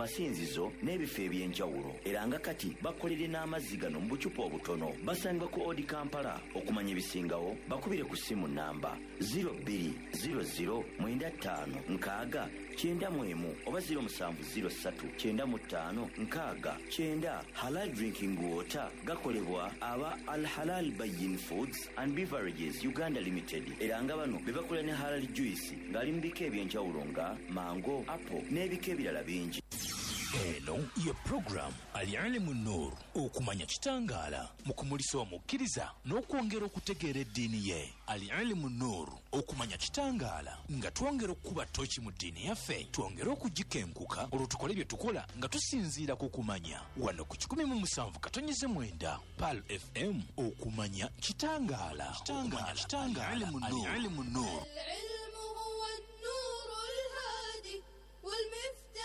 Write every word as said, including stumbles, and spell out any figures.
masinzizo n'ebifo ebyenjawulo era nga kati bakolere n'amazzi gano mu bucupa obutono. Basanga ku Odi Kampala. Okumanya ebisingawo bakubire ku simu namba zero two zero zero nine five nkaaga kyenda mu emu oba zero seven zero three kyenda mu ttaano nkaaga kyenda. Halal drinking water gakolebwa aba Al Halal Bayin Foods and Beverages Uganda Limited era nga bano be bakola ne halal juice ng'ali mu bika ebyenjawulo nga mango, apple n'ebika ebirala bingi. Eno ye program Al-Ilmu Nur okumanya kitangala mu kumulisa omukkiriza n'okwongera okutegeera eddiini ye. Al-Ilmu Nur okumanya kitangala nga twongera okuba tochi mu ddiini yaffe, twongera okugikenkuka olwo tukole bye tukola nga tusinziira ku kumanya. Wano ku kikumi mu musanvu katonnyeze mwenda Pal F M okumanya kitangala. Kitangala. Al-Ilmu Nur.